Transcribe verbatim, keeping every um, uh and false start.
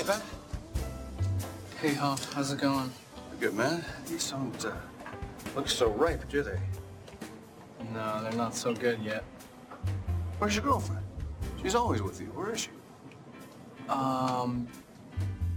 Ben? Hey, Hoff, how's it going? Good, man. These don't uh, look so ripe, do they? No, they're not so good yet. Where's your girlfriend? She's always with you. Where is she? Um,